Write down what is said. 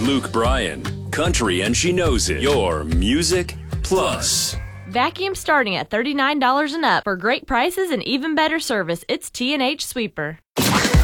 Luke Bryan, country and she knows it. Your Music Plus. Vacuum starting at $39 and up. For great prices and even better service, it's T&H Sweeper.